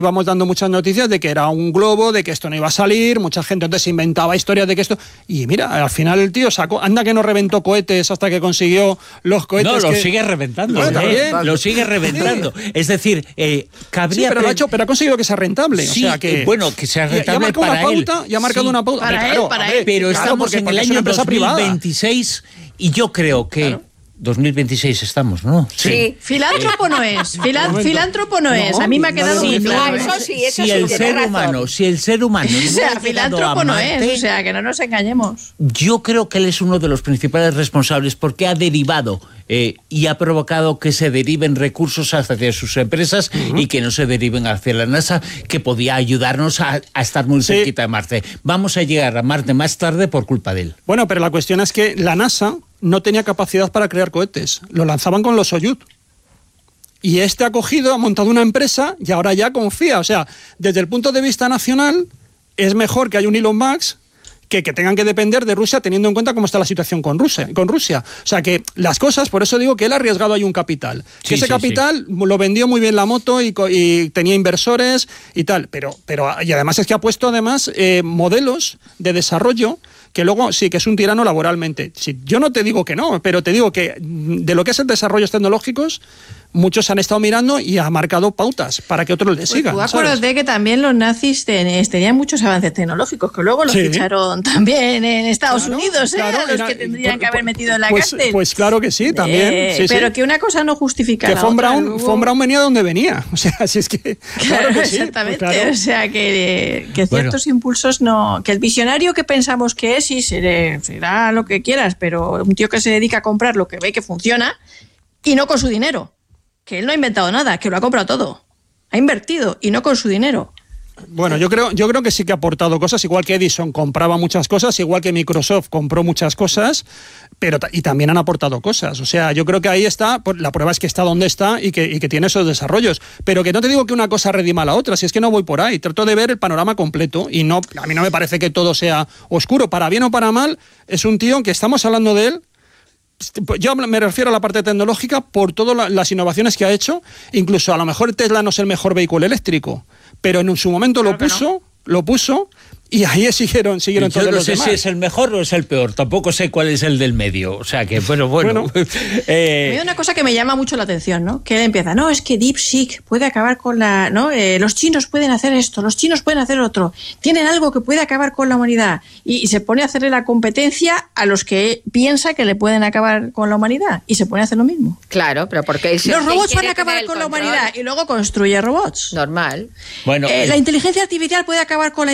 Vamos dando muchas noticias de que era un globo, de que esto no iba a salir, mucha gente entonces inventaba historias de que esto... Y mira, al final el tío sacó... Anda que no reventó cohetes hasta que consiguió los cohetes. No, lo sigue reventando. Lo sigue reventando. Sí. Es decir, cabría... Sí, pero ha conseguido que sea rentable. Sí, o sea que, bueno, que sea rentable para él. Ya ha marcado una pauta. Para él. Pero estamos en el año 2026 y yo creo que... Claro. 2026 estamos, ¿no? Sí. Filántropo no es. Filántropo no es. A mí me ha quedado muy claro. Eso sí, si el ser humano, o sea, filántropo no es. O sea, que no nos engañemos. Yo creo que él es uno de los principales responsables porque ha derivado y ha provocado que se deriven recursos hacia sus empresas y que no se deriven hacia la NASA, que podía ayudarnos a estar muy cerquita de Marte. Vamos a llegar a Marte más tarde por culpa de él. Bueno, pero la cuestión es que la NASA no tenía capacidad para crear cohetes. Lo lanzaban con los Soyuz. Y ha montado una empresa y ahora ya confía. O sea, desde el punto de vista nacional, es mejor que haya un Elon Musk que tengan que depender de Rusia, teniendo en cuenta cómo está la situación con Rusia. O sea, que las cosas, por eso digo que él ha arriesgado ahí un capital. Que ese capital lo vendió muy bien la moto y tenía inversores y tal. Pero y además es que ha puesto además modelos de desarrollo que luego sí que es un tirano laboralmente. Sí, yo no te digo que no, pero te digo que de lo que es el desarrollos tecnológicos, muchos han estado mirando y ha marcado pautas para que otros le sigan. Tú acuérdate que también los nazis tenían muchos avances tecnológicos, que luego los ficharon también en Estados Unidos, los que tendrían que haber metido en la cárcel. Pues claro que sí, también. Pero que una cosa no justifica la otra. Von Braun venía de donde venía. O sea, si es que... Claro que sí, exactamente. Pues claro. O sea, que ciertos impulsos no... Que el visionario que pensamos que es, sí, será lo que quieras, pero un tío que se dedica a comprar lo que ve que funciona y no con su dinero. Que él no ha inventado nada, que lo ha comprado todo. Ha invertido y no con su dinero. Bueno, yo creo que sí que ha aportado cosas, igual que Edison compraba muchas cosas, igual que Microsoft compró muchas cosas, y también han aportado cosas. O sea, yo creo que ahí está, la prueba es que está donde está y que tiene esos desarrollos. Pero que no te digo que una cosa redima a la otra, si es que no voy por ahí. Trato de ver el panorama completo y a mí no me parece que todo sea oscuro. Para bien o para mal, es un tío que estamos hablando de él. Yo me refiero a la parte tecnológica por todas las innovaciones que ha hecho. Incluso a lo mejor Tesla no es el mejor vehículo eléctrico, pero en su momento lo puso y ahí siguieron todos los demás. Yo no sé si es el mejor o es el peor, tampoco sé cuál es el del medio, o sea que bueno. Hay una cosa que me llama mucho la atención, ¿no? Que él empieza, no, es que DeepSeek puede acabar con los chinos pueden hacer esto, los chinos pueden hacer otro, tienen algo que puede acabar con la humanidad, y se pone a hacerle la competencia a los que piensa que le pueden acabar con la humanidad, y se pone a hacer lo mismo. Claro, pero porque los robots van a acabar con la humanidad, y luego construye robots. Normal. Bueno, la inteligencia artificial puede acabar con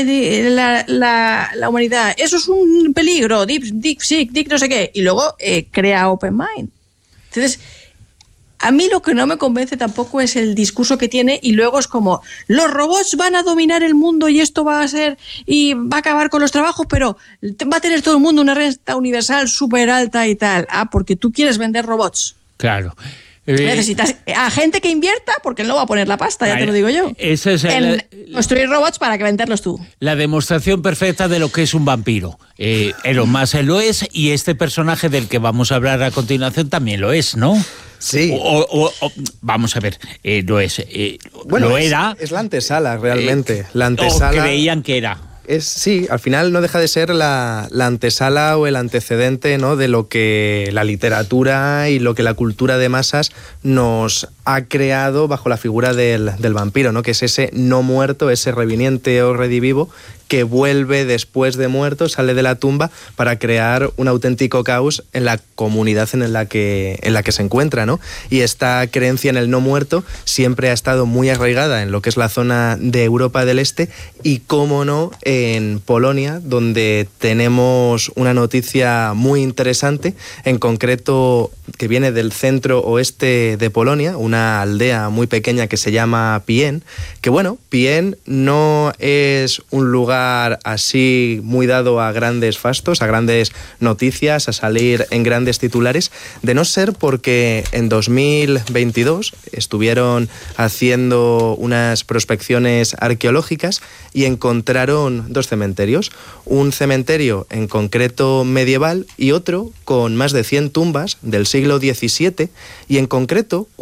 la humanidad. Eso es un peligro. DeepSeek, no sé qué. Y luego crea OpenMind. Entonces, a mí lo que no me convence tampoco es el discurso que tiene, y luego es como, los robots van a dominar el mundo y esto va a acabar con los trabajos, pero va a tener todo el mundo una renta universal súper alta y tal. Porque tú quieres vender robots. Claro. Necesitas a gente que invierta, porque él no va a poner la pasta, ya te lo digo yo. Ese es construir robots para que venderlos tú. La demostración perfecta de lo que es un vampiro. Elon Musk lo es, y este personaje del que vamos a hablar a continuación también lo es, ¿no? Sí. O vamos a ver, no es. Bueno, lo era. Es la antesala, realmente. La antesala. O creían que era. Sí, al final no deja de ser la antesala o el antecedente, ¿no?, de lo que la literatura y lo que la cultura de masas nos ha creado bajo la figura del vampiro, ¿no?, que es ese no muerto, ese reviviente o redivivo que vuelve después de muerto, sale de la tumba para crear un auténtico caos en la comunidad en la que se encuentra, ¿no? Y esta creencia en el no muerto siempre ha estado muy arraigada en lo que es la zona de Europa del Este y, cómo no, en Polonia, donde tenemos una noticia muy interesante, en concreto que viene del centro oeste de Polonia, una aldea muy pequeña que se llama Pien, que bueno, Pien no es un lugar así muy dado a grandes fastos, a grandes noticias, a salir en grandes titulares, de no ser porque en 2022 estuvieron haciendo unas prospecciones arqueológicas y encontraron dos cementerios, un cementerio en concreto medieval y otro con más de 100 tumbas del siglo XVII, y en concreto cuando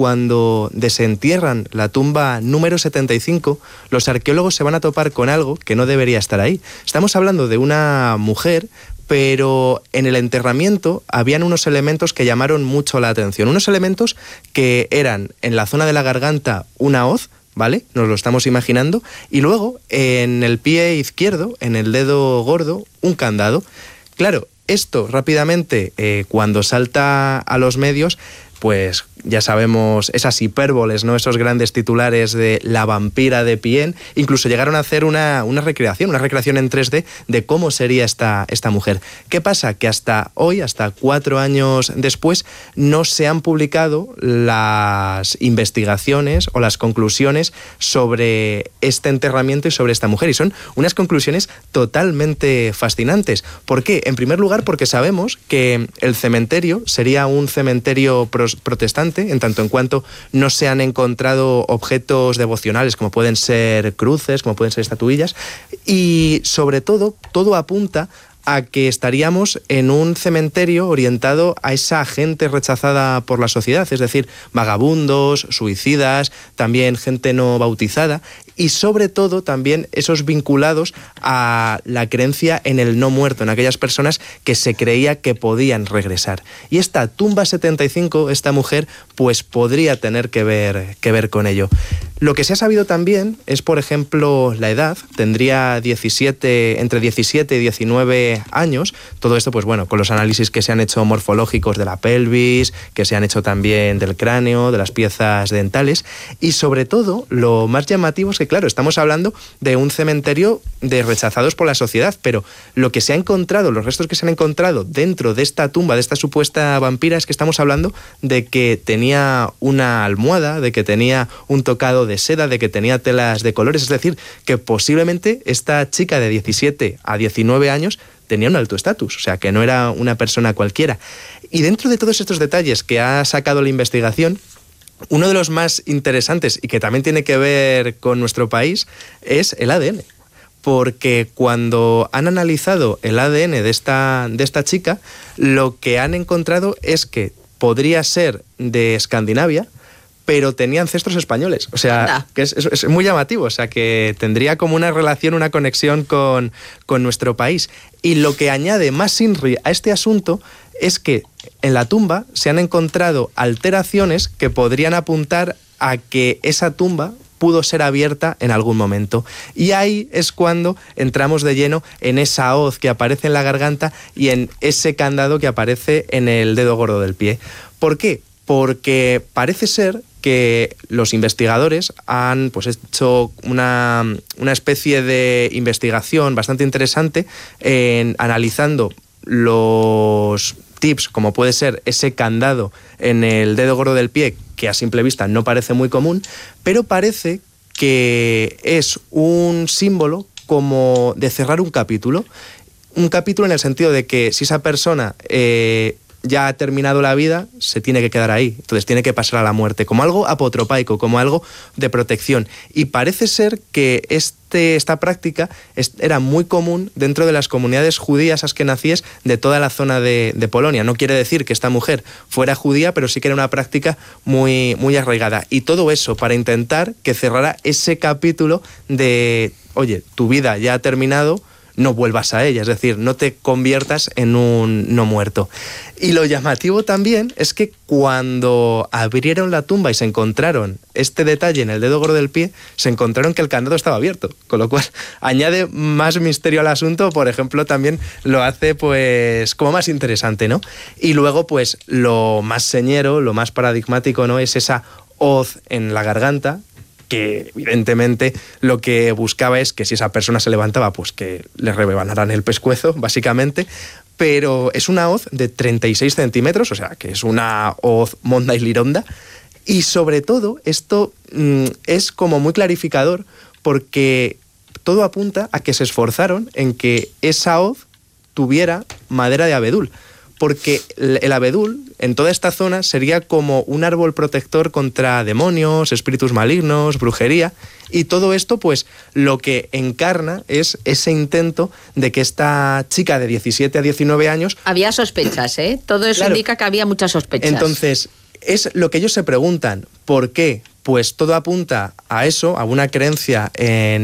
cuando desentierran la tumba número 75, los arqueólogos se van a topar con algo que no debería estar ahí. Estamos hablando de una mujer, pero en el enterramiento habían unos elementos que llamaron mucho la atención. Unos elementos que eran en la zona de la garganta una hoz, ¿vale? Nos lo estamos imaginando. Y luego en el pie izquierdo, en el dedo gordo, un candado. Claro, esto rápidamente, cuando salta a los medios, pues ya sabemos esas hipérboles, ¿no? Esos grandes titulares de la vampira de Pién. Incluso llegaron a hacer una recreación en 3D de cómo sería esta mujer. ¿Qué pasa? Que hasta hoy, hasta 4 años después, no se han publicado las investigaciones o las conclusiones sobre este enterramiento y sobre esta mujer. Y son unas conclusiones totalmente fascinantes. ¿Por qué? En primer lugar, porque sabemos que el cementerio sería un cementerio protestante, en tanto en cuanto no se han encontrado objetos devocionales como pueden ser cruces, como pueden ser estatuillas, y sobre todo apunta a que estaríamos en un cementerio orientado a esa gente rechazada por la sociedad, es decir, vagabundos, suicidas, también gente no bautizada, y sobre todo también esos vinculados a la creencia en el no muerto, en aquellas personas que se creía que podían regresar. Y esta tumba 75, esta mujer, pues podría tener que ver con ello. Lo que se ha sabido también es, por ejemplo, la edad. Tendría entre 17 y 19 años. Todo esto, pues bueno, con los análisis que se han hecho morfológicos de la pelvis, que se han hecho también del cráneo, de las piezas dentales. Y sobre todo, lo más llamativo es que, claro, estamos hablando de un cementerio de rechazados por la sociedad, pero lo que se ha encontrado, los restos que se han encontrado dentro de esta tumba, de esta supuesta vampira, es que estamos hablando de que tenía una almohada, de que tenía un tocado de seda, de que tenía telas de colores, es decir, que posiblemente esta chica de 17 a 19 años tenía un alto estatus, o sea, que no era una persona cualquiera. Y dentro de todos estos detalles que ha sacado la investigación, uno de los más interesantes y que también tiene que ver con nuestro país es el ADN. Porque cuando han analizado el ADN de esta chica, lo que han encontrado es que podría ser de Escandinavia, pero tenía ancestros españoles. O sea, que es muy llamativo. O sea, que tendría como una relación, una conexión con nuestro país. Y lo que añade más INRI a este asunto es que en la tumba se han encontrado alteraciones que podrían apuntar a que esa tumba pudo ser abierta en algún momento. Y ahí es cuando entramos de lleno en esa hoz que aparece en la garganta y en ese candado que aparece en el dedo gordo del pie. ¿Por qué? Porque parece ser que los investigadores han pues hecho una especie de investigación bastante interesante analizando los tips, como puede ser ese candado en el dedo gordo del pie, que a simple vista no parece muy común, pero parece que es un símbolo como de cerrar un capítulo en el sentido de que si esa persona ya ha terminado la vida, se tiene que quedar ahí. Entonces tiene que pasar a la muerte, como algo apotropaico, como algo de protección. Y parece ser que esta práctica era muy común dentro de las comunidades judías askenazíes de toda la zona de Polonia. No quiere decir que esta mujer fuera judía, pero sí que era una práctica muy, muy arraigada. Y todo eso para intentar que cerrara ese capítulo de, oye, tu vida ya ha terminado, no vuelvas a ella, es decir, no te conviertas en un no muerto. Y lo llamativo también es que cuando abrieron la tumba y se encontraron este detalle en el dedo gordo del pie, se encontraron que el candado estaba abierto, con lo cual añade más misterio al asunto. Por ejemplo, también lo hace pues como más interesante, ¿no? Y luego pues lo más señero, lo más paradigmático, ¿no? Es esa hoz en la garganta, que evidentemente lo que buscaba es que si esa persona se levantaba, pues que le rebanaran el pescuezo, básicamente. Pero es una hoz de 36 centímetros, o sea, que es una hoz monda y lironda. Y sobre todo, esto es como muy clarificador, porque todo apunta a que se esforzaron en que esa hoz tuviera madera de abedul. Porque el abedul en toda esta zona sería como un árbol protector contra demonios, espíritus malignos, brujería, y todo esto pues lo que encarna es ese intento de que esta chica de 17 a 19 años... Había sospechas, ¿eh? Todo eso, claro, indica que había muchas sospechas. Entonces, es lo que ellos se preguntan. ¿Por qué? Pues todo apunta a eso, a una creencia en